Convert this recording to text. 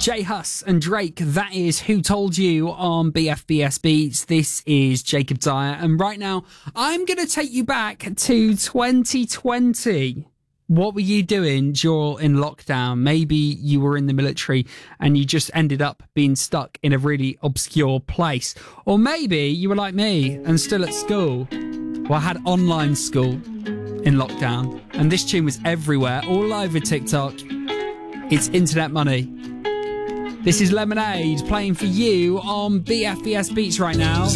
J Hus and Drake, that is Who Told You on BFBS Beats. This is Jacob Dyer, and right now I'm going to take you back to 2020. What were you doing during lockdown? Maybe you were in the military and you just ended up being stuck in a really obscure place. Or maybe you were like me and still at school. Well, I had online school in lockdown, and this tune was everywhere, all over TikTok. It's Internet Money. This is Lemonade playing for you on BFBS Beats right now.